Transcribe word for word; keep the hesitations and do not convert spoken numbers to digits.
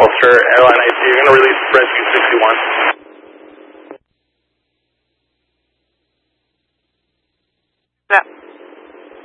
Ulster, Airline I C, you're going to release Rescue sixty-one.